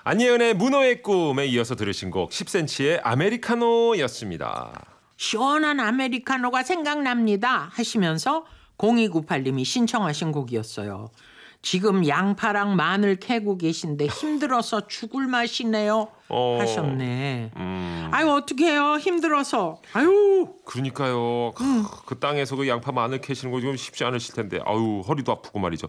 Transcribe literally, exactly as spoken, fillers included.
안예은의 문어의 꿈에 이어서 들으신 곡 십 센티미터의 아메리카노였습니다. 시원한 아메리카노가 생각납니다 하시면서 공이구팔님이 신청하신 곡이었어요. 지금 양파랑 마늘 캐고 계신데 힘들어서 죽을 맛이네요 어, 하셨네. 음, 아유 어떡해요 힘들어서. 아유 그러니까요. 크, 그 땅에서 그 양파 마늘 캐시는 거 좀 쉽지 않으실 텐데, 아유 허리도 아프고 말이죠.